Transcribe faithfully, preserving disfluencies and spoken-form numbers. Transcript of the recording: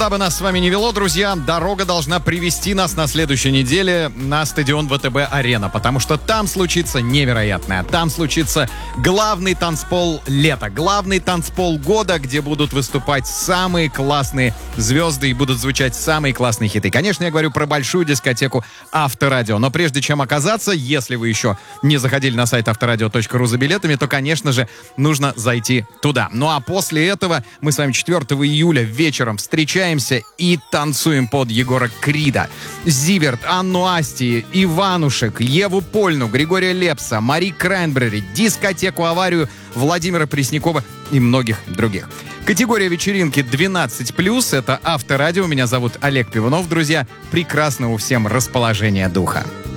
куда бы нас с вами ни вело, друзья, дорога должна привести нас на следующей неделе на стадион ВТБ-арена, потому что там случится невероятное. Там случится главный танцпол лета, главный танцпол года, где будут выступать самые классные звезды и будут звучать самые классные хиты. Конечно, я говорю про большую дискотеку Авторадио. Но прежде чем оказаться, если вы еще не заходили на сайт авторадио точка ру за билетами, то, конечно же, нужно зайти туда. Ну а после этого мы с вами четвёртого июля вечером встречаемся и танцуем под Егора Крида, Зиверт, Анну Асти, Иванушек, Еву Польну, Григория Лепса, Мари Краймбрери, дискотеку «Аварию», Владимира Преснякова и многих других. Категория вечеринки двенадцать плюс. Это Авторадио. Меня зовут Олег Пивунов. Друзья, прекрасного всем расположения духа.